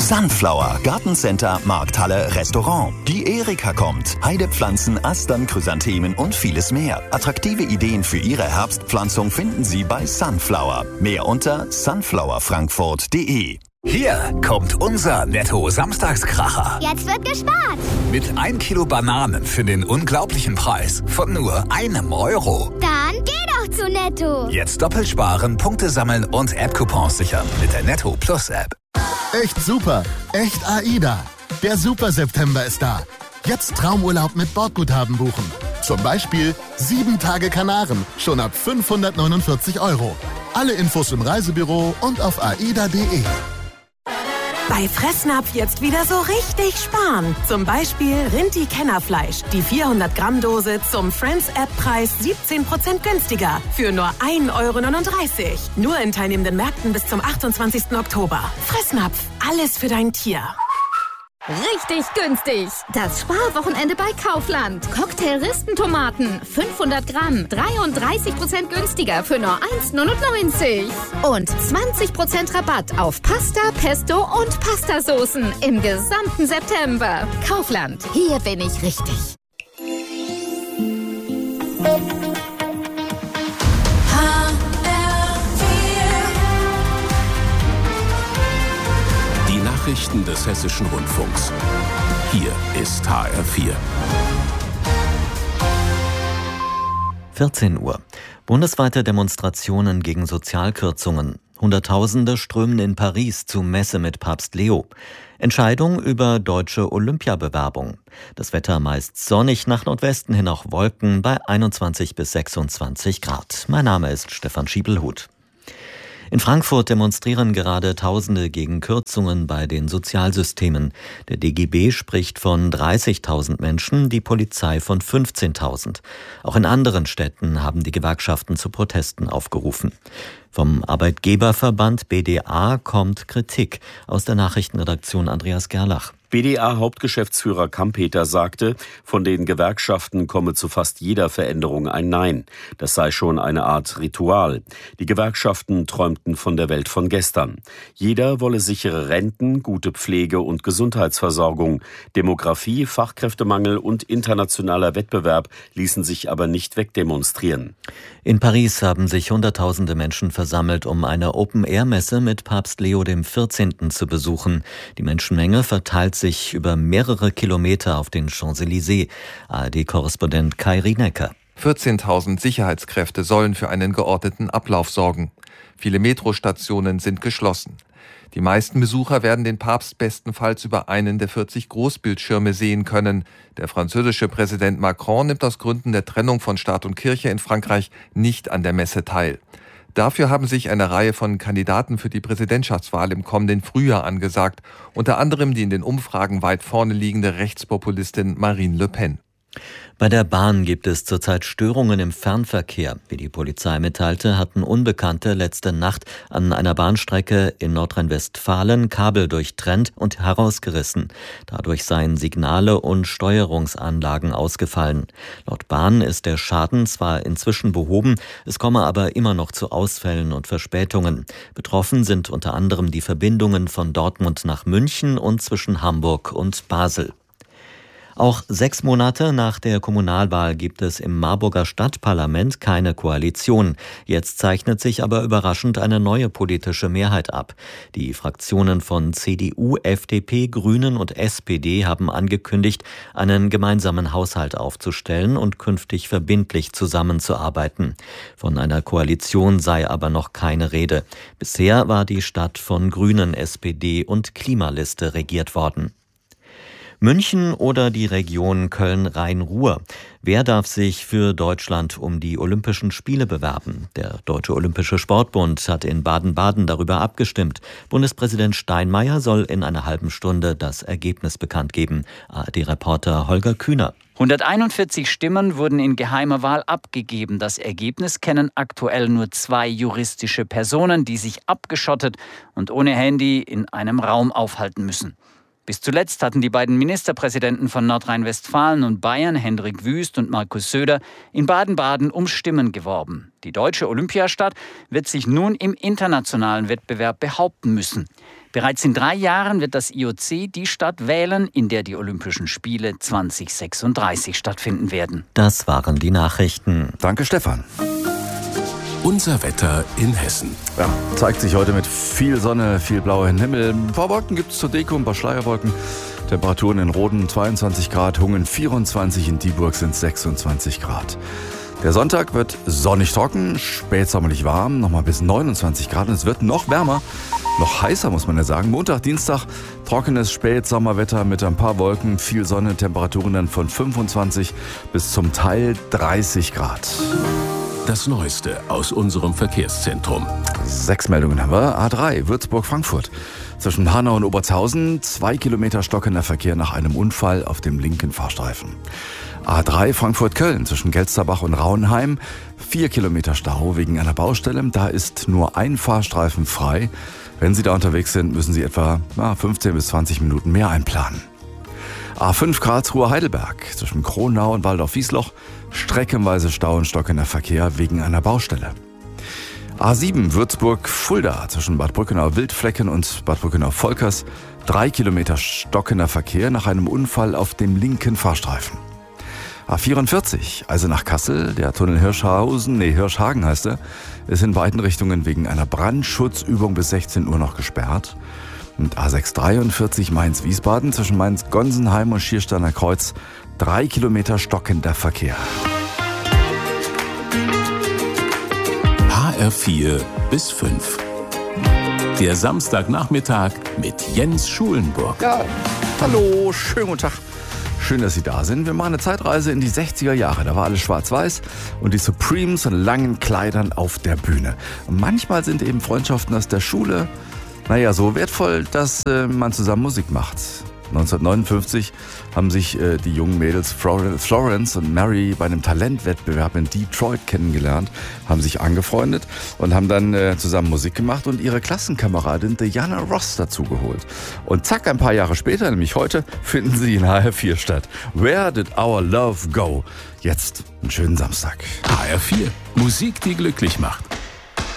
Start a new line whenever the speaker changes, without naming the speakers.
Sunflower, Gartencenter, Markthalle, Restaurant. Die Erika kommt. Heidepflanzen, Astern, Chrysanthemen und vieles mehr. Attraktive Ideen für Ihre Herbstpflanzung finden Sie bei Sunflower. Mehr unter sunflowerfrankfurt.de.
Hier kommt unser Netto-Samstagskracher.
Jetzt wird gespart.
Mit 1 Kilo Bananen für den unglaublichen Preis von nur €1.
Dann geh doch zu Netto.
Jetzt doppelt sparen, Punkte sammeln und App-Coupons sichern mit der Netto Plus App.
Echt super, echt AIDA. Der Super September ist da. Jetzt Traumurlaub mit Bordguthaben buchen. Zum Beispiel 7 Tage Kanaren, schon ab 549 €. Alle Infos im Reisebüro und auf aida.de.
Bei Fressnapf jetzt wieder so richtig sparen. Zum Beispiel Rinti-Kennerfleisch. Die 400-Gramm-Dose zum Friends-App-Preis 17% günstiger. Für nur €1,39. Nur in teilnehmenden Märkten bis zum 28. Oktober. Fressnapf. Alles für dein Tier.
Richtig günstig. Das Sparwochenende bei Kaufland. Cocktail-Ristentomaten, 500 Gramm, 33% günstiger für nur €1,99. Und 20% Rabatt auf Pasta, Pesto und Pastasoßen im gesamten September. Kaufland, hier bin ich richtig.
Nachrichten des Hessischen Rundfunks. Hier ist HR4.
14 Uhr. Bundesweite Demonstrationen gegen Sozialkürzungen. Hunderttausende strömen in Paris zur Messe mit Papst Leo. Entscheidung über deutsche Olympiabewerbung. Das Wetter meist sonnig, nach Nordwesten hin auch Wolken bei 21 bis 26 Grad. Mein Name ist Stefan Schiebelhut. In Frankfurt demonstrieren gerade Tausende gegen Kürzungen bei den Sozialsystemen. Der DGB spricht von 30.000 Menschen, die Polizei von 15.000. Auch in anderen Städten haben die Gewerkschaften zu Protesten aufgerufen. Vom Arbeitgeberverband BDA kommt Kritik. Aus der Nachrichtenredaktion Andreas Gerlach.
BDA-Hauptgeschäftsführer Kampeter sagte, von den Gewerkschaften komme zu fast jeder Veränderung ein Nein. Das sei schon eine Art Ritual. Die Gewerkschaften träumten von der Welt von gestern. Jeder wolle sichere Renten, gute Pflege und Gesundheitsversorgung. Demografie, Fachkräftemangel und internationaler Wettbewerb ließen sich aber nicht wegdemonstrieren.
In Paris haben sich Hunderttausende Menschen versammelt, um eine Open-Air-Messe mit Papst Leo XIV. Zu besuchen. Die Menschenmenge verteilt sich über mehrere Kilometer auf den Champs-Élysées. ARD-Korrespondent Kai Rienecker.
14.000 Sicherheitskräfte sollen für einen geordneten Ablauf sorgen. Viele Metrostationen sind geschlossen. Die meisten Besucher werden den Papst bestenfalls über einen der 40 Großbildschirme sehen können. Der französische Präsident Macron nimmt aus Gründen der Trennung von Staat und Kirche in Frankreich nicht an der Messe teil. Dafür haben sich eine Reihe von Kandidaten für die Präsidentschaftswahl im kommenden Frühjahr angesagt, unter anderem die in den Umfragen weit vorne liegende Rechtspopulistin Marine Le Pen.
Bei der Bahn gibt es zurzeit Störungen im Fernverkehr. Wie die Polizei mitteilte, hatten Unbekannte letzte Nacht an einer Bahnstrecke in Nordrhein-Westfalen Kabel durchtrennt und herausgerissen. Dadurch seien Signale und Steuerungsanlagen ausgefallen. Laut Bahn ist der Schaden zwar inzwischen behoben, es komme aber immer noch zu Ausfällen und Verspätungen. Betroffen sind unter anderem die Verbindungen von Dortmund nach München und zwischen Hamburg und Basel. Auch 6 Monate nach der Kommunalwahl gibt es im Marburger Stadtparlament keine Koalition. Jetzt zeichnet sich aber überraschend eine neue politische Mehrheit ab. Die Fraktionen von CDU, FDP, Grünen und SPD haben angekündigt, einen gemeinsamen Haushalt aufzustellen und künftig verbindlich zusammenzuarbeiten. Von einer Koalition sei aber noch keine Rede. Bisher war die Stadt von Grünen, SPD und Klimaliste regiert worden. München oder die Region Köln-Rhein-Ruhr. Wer darf sich für Deutschland um die Olympischen Spiele bewerben? Der Deutsche Olympische Sportbund hat in Baden-Baden darüber abgestimmt. Bundespräsident Steinmeier soll in einer halben Stunde das Ergebnis bekannt geben. ARD-Reporter Holger Kühner.
141 Stimmen wurden in geheimer Wahl abgegeben. Das Ergebnis kennen aktuell nur 2 juristische Personen, die sich abgeschottet und ohne Handy in einem Raum aufhalten müssen. Bis zuletzt hatten die beiden Ministerpräsidenten von Nordrhein-Westfalen und Bayern, Hendrik Wüst und Markus Söder, in Baden-Baden um Stimmen geworben. Die deutsche Olympiastadt wird sich nun im internationalen Wettbewerb behaupten müssen. Bereits in 3 Jahren wird das IOC die Stadt wählen, in der die Olympischen Spiele 2036 stattfinden werden.
Das waren die Nachrichten.
Danke, Stefan.
Unser Wetter in Hessen.
Ja, zeigt sich heute mit viel Sonne, viel blauem Himmel. Ein paar Wolken gibt es zur Deko, ein paar Schleierwolken. Temperaturen in Roden 22 Grad, Hungen 24, in Dieburg sind 26 Grad. Der Sonntag wird sonnig trocken, spätsommerlich warm, nochmal bis 29 Grad. Und es wird noch wärmer, noch heißer, muss man ja sagen. Montag, Dienstag, trockenes Spätsommerwetter mit ein paar Wolken, viel Sonne, Temperaturen dann von 25 bis zum Teil 30 Grad.
Das Neueste aus unserem Verkehrszentrum.
6 Meldungen haben wir. A3, Würzburg-Frankfurt. Zwischen Hanau und Obertshausen 2 Kilometer stockender Verkehr nach einem Unfall auf dem linken Fahrstreifen. A3 Frankfurt-Köln zwischen Gelsterbach und Rauenheim 4 Kilometer Stau wegen einer Baustelle. Da ist nur ein Fahrstreifen frei. Wenn Sie da unterwegs sind, müssen Sie etwa 15 bis 20 Minuten mehr einplanen. A5 Karlsruhe-Heidelberg zwischen Kronau und Waldorf-Wiesloch streckenweise Stau und stockender Verkehr wegen einer Baustelle. A7 Würzburg-Fulda zwischen Bad Brückenau-Wildflecken und Bad Brückenau-Volkers 3 Kilometer stockender Verkehr nach einem Unfall auf dem linken Fahrstreifen. A44 Eisenach-Kassel, der Tunnel Hirschhagen heißt er, ist in beiden Richtungen wegen einer Brandschutzübung bis 16 Uhr noch gesperrt. Und A643 Mainz-Wiesbaden zwischen Mainz-Gonsenheim und Schiersteiner Kreuz 3 Kilometer stockender Verkehr.
HR4 bis 5. Der Samstagnachmittag mit Jens Schulenburg.
Ja, hallo, schönen guten Tag. Schön, dass Sie da sind. Wir machen eine Zeitreise in die 60er Jahre. Da war alles schwarz-weiß und die Supremes in langen Kleidern auf der Bühne. Und manchmal sind eben Freundschaften aus der Schule, so wertvoll, dass man zusammen Musik macht. 1959 haben sich die jungen Mädels Florence und Mary bei einem Talentwettbewerb in Detroit kennengelernt, haben sich angefreundet und haben dann zusammen Musik gemacht und ihre Klassenkameradin Diana Ross dazugeholt. Und zack, ein paar Jahre später, nämlich heute, finden sie in HR4 statt. Where did our love go? Jetzt einen schönen Samstag.
HR4, Musik, die glücklich macht.